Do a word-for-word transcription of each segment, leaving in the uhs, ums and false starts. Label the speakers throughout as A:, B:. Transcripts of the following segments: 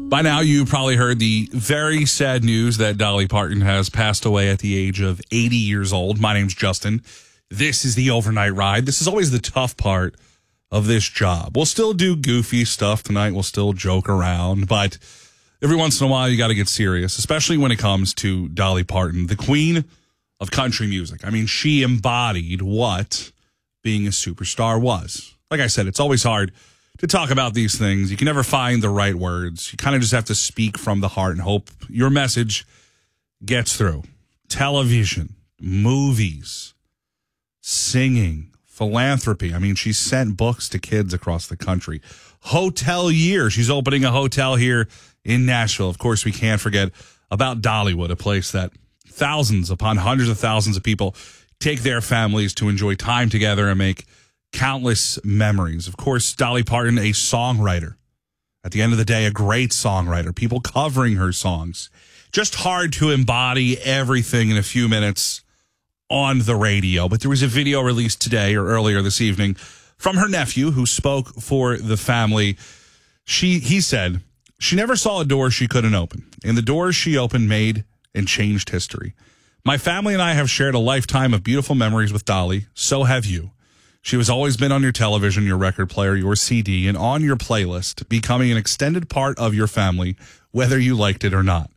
A: By now, you probably heard the very sad news that Dolly Parton has passed away at the age of eighty years old. My name's Justin. This is the Overnight Ride. This is always the tough part of this job. We'll still do goofy stuff tonight. We'll still joke around, but every once in a while, you got to get serious, especially when it comes to Dolly Parton, the queen of country music. I mean, she embodied what being a superstar was. Like I said, it's always hard to talk about these things. You can never find the right words. You kind of just have to speak from the heart and hope your message gets through. Television, movies, singing, philanthropy. I mean, she sent books to kids across the country. Hotelier. She's opening a hotel here in Nashville. Of course, we can't forget about Dollywood, a place that thousands upon hundreds of thousands of people take their families to enjoy time together and make countless memories. Of course, Dolly Parton, a songwriter. At the end of the day, a great songwriter. People covering her songs. Just hard to embody everything in a few minutes on the radio. But there was a video released today or earlier this evening from her nephew who spoke for the family. She, he said, she never saw a door she couldn't open. And the doors she opened made and changed history. My family and I have shared a lifetime of beautiful memories with Dolly. So have you. She has always been on your television, your record player, your C D, and on your playlist, becoming an extended part of your family, whether you liked it or not.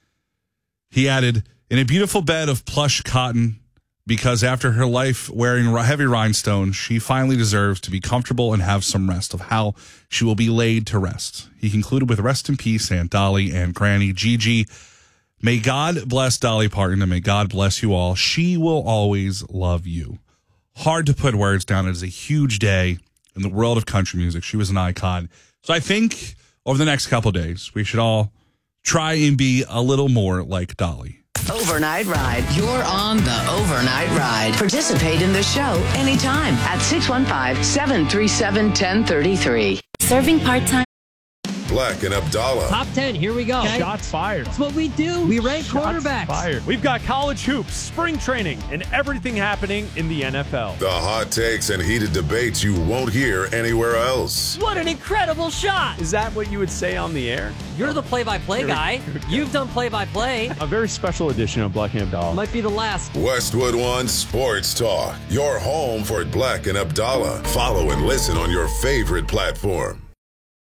A: He added, in a beautiful bed of plush cotton, because after her life wearing heavy rhinestones, she finally deserves to be comfortable and have some rest of how she will be laid to rest. He concluded with rest in peace, Aunt Dolly and Granny Gigi. May God bless Dolly Parton and may God bless you all. She will always love you. Hard to put words down. It is a huge day in the world of country music. She was an icon. So I think over the next couple of days, we should all try and be a little more like Dolly.
B: Overnight Ride. You're on the Overnight Ride. Participate in the show anytime at six one five, seven three seven, one zero three three.
C: Serving part-time.
D: Black and Abdallah.
E: Top ten, here we go.
F: Okay. Shots fired.
E: That's what we do. We rank
F: Shots
E: quarterbacks.
F: Fired. We've got college hoops, spring training, and everything happening in the N F L.
D: The hot takes and heated debates you won't hear anywhere else.
E: What an incredible shot.
F: Is that what you would say on the air?
E: You're the play-by-play guy. You've done play-by-play.
F: A very special edition of Black and Abdallah.
E: Might be the last.
D: Westwood One Sports Talk. Your home for Black and Abdallah. Follow and listen on your favorite platform.